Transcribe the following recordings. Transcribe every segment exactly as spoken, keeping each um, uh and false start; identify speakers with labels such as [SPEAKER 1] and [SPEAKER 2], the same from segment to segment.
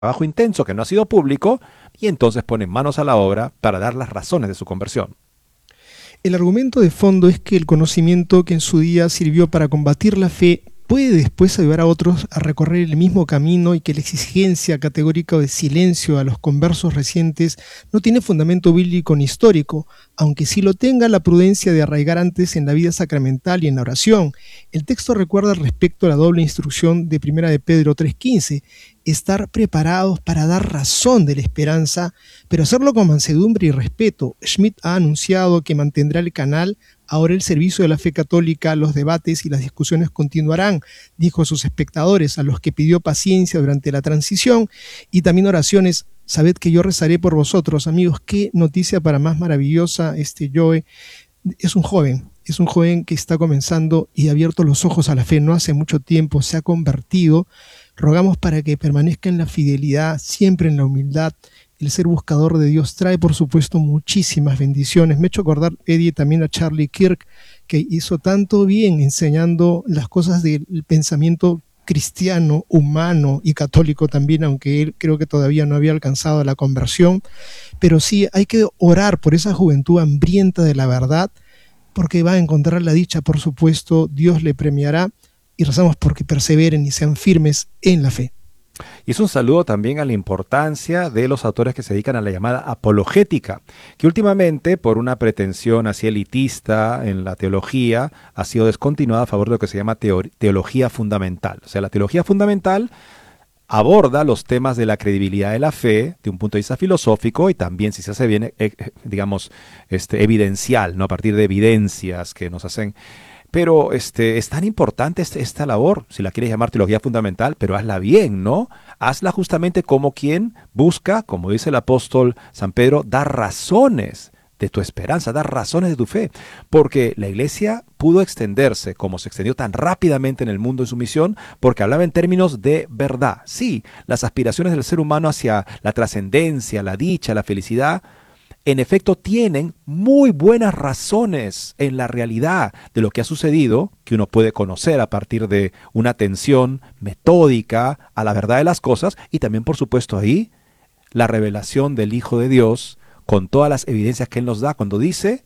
[SPEAKER 1] trabajo intenso que no ha sido público, y entonces ponen manos a la obra para dar las razones de su conversión.
[SPEAKER 2] El argumento de fondo es que el conocimiento que en su día sirvió para combatir la fe puede después ayudar a otros a recorrer el mismo camino, y que la exigencia categórica de silencio a los conversos recientes no tiene fundamento bíblico ni histórico, aunque sí lo tenga la prudencia de arraigar antes en la vida sacramental y en la oración. El texto recuerda respecto a la doble instrucción de primera de Pedro tres quince, estar preparados para dar razón de la esperanza, pero hacerlo con mansedumbre y respeto. Schmidt ha anunciado que mantendrá el canal. Ahora el servicio de la fe católica, los debates y las discusiones continuarán, dijo a sus espectadores, a los que pidió paciencia durante la transición, y también oraciones. Sabed que yo rezaré por vosotros, amigos. Qué noticia para más maravillosa. Este Joe es un joven, es un joven que está comenzando y ha abierto los ojos a la fe. No hace mucho tiempo se ha convertido. Rogamos para que permanezca en la fidelidad, siempre en la humildad. El ser buscador de Dios trae, por supuesto, muchísimas bendiciones. Me he hecho acordar, Eddie, también a Charlie Kirk, que hizo tanto bien enseñando las cosas del pensamiento cristiano, humano y católico también, aunque él creo que todavía no había alcanzado la conversión. Pero sí, hay que orar por esa juventud hambrienta de la verdad, porque va a encontrar la dicha, por supuesto, Dios le premiará, y rezamos porque perseveren y sean firmes en la fe.
[SPEAKER 1] Y es un saludo también a la importancia de los autores que se dedican a la llamada apologética, que últimamente, por una pretensión así elitista en la teología, ha sido descontinuada a favor de lo que se llama teor- teología fundamental. O sea, la teología fundamental aborda los temas de la credibilidad de la fe de un punto de vista filosófico y también, si se hace bien, eh, digamos, este, evidencial, ¿no? A partir de evidencias que nos hacen... Pero este, es tan importante este, esta labor, si la quieres llamar teología fundamental, pero hazla bien, ¿no? Hazla justamente como quien busca, como dice el apóstol San Pedro, dar razones de tu esperanza, dar razones de tu fe. Porque la iglesia pudo extenderse como se extendió tan rápidamente en el mundo en su misión, porque hablaba en términos de verdad. Sí, las aspiraciones del ser humano hacia la trascendencia, la dicha, la felicidad, en efecto tienen muy buenas razones en la realidad de lo que ha sucedido, que uno puede conocer a partir de una atención metódica a la verdad de las cosas, y también, por supuesto, ahí la revelación del Hijo de Dios con todas las evidencias que Él nos da cuando dice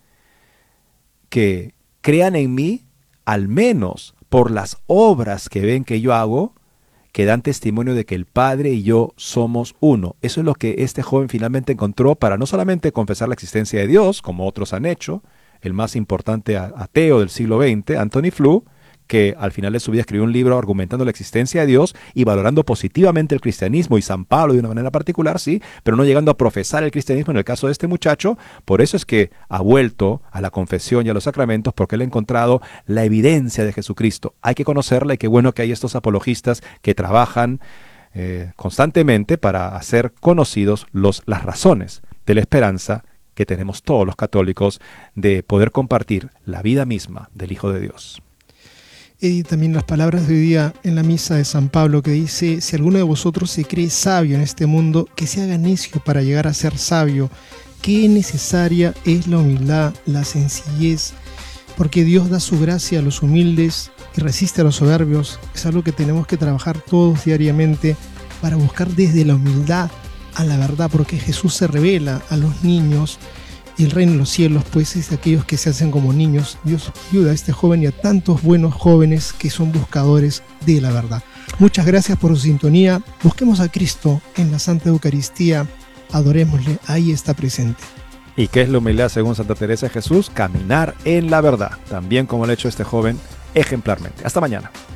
[SPEAKER 1] que crean en mí al menos por las obras que ven que yo hago, que dan testimonio de que el Padre y yo somos uno. Eso es lo que este joven finalmente encontró para no solamente confesar la existencia de Dios, como otros han hecho, el más importante ateo del siglo veinte, Anthony Flew, que al final de su vida escribió un libro argumentando la existencia de Dios y valorando positivamente el cristianismo y San Pablo de una manera particular, sí, pero no llegando a profesar el cristianismo en el caso de este muchacho. Por eso es que ha vuelto a la confesión y a los sacramentos, porque él ha encontrado la evidencia de Jesucristo. Hay que conocerla, y qué bueno que hay estos apologistas que trabajan eh, constantemente para hacer conocidos los, las razones de la esperanza que tenemos todos los católicos de poder compartir la vida misma del Hijo de Dios.
[SPEAKER 2] Y también las palabras de hoy día en la misa de San Pablo, que dice: si alguno de vosotros se cree sabio en este mundo, que se haga necio para llegar a ser sabio. Qué necesaria es la humildad, la sencillez, porque Dios da su gracia a los humildes y resiste a los soberbios. Es algo que tenemos que trabajar todos diariamente para buscar desde la humildad a la verdad, porque Jesús se revela a los niños. Y el reino de los cielos, pues, es de aquellos que se hacen como niños. Dios ayuda a este joven y a tantos buenos jóvenes que son buscadores de la verdad. Muchas gracias por su sintonía. Busquemos a Cristo en la Santa Eucaristía. Adorémosle, ahí está presente.
[SPEAKER 1] ¿Y qué es la humildad según Santa Teresa de Jesús? Caminar en la verdad, también como lo ha hecho este joven ejemplarmente. Hasta mañana.